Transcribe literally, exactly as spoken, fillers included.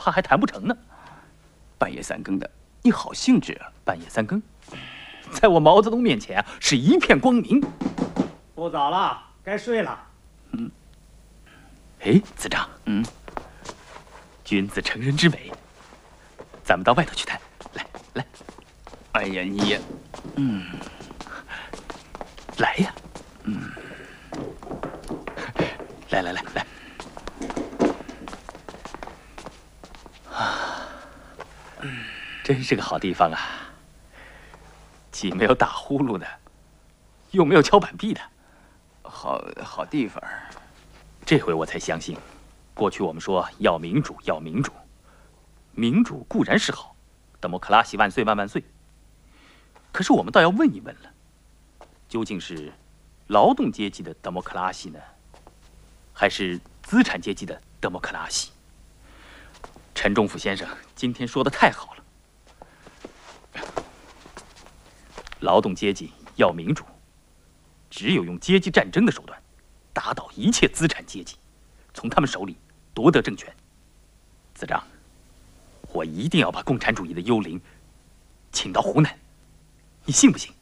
怕还谈不成呢。 半夜三更的，你好兴致啊！ 半夜三更，在我毛泽东面前啊，是一片光明。 不早了，该睡了。 嗯。哎，子张， 嗯， 君子成人之美，咱们到外头去谈。来来， 哎呀，你也，嗯， 来呀，嗯，来来来来。 真是个好地方啊！既没有打呼噜的，又没有敲板壁的， 好好地方。 这回我才相信，过去我们说要民主，要民主，民主固然是好，德莫克拉西万岁万万岁。可是我们倒要问一问了，究竟是劳动阶级的德莫克拉西呢，还是资产阶级的德莫克拉西？陈仲甫先生今天说的太好了。 劳动阶级要民主，只有用阶级战争的手段，打倒一切资产阶级，从他们手里夺得政权。子张，我一定要把共产主义的幽灵请到湖南，你信不信？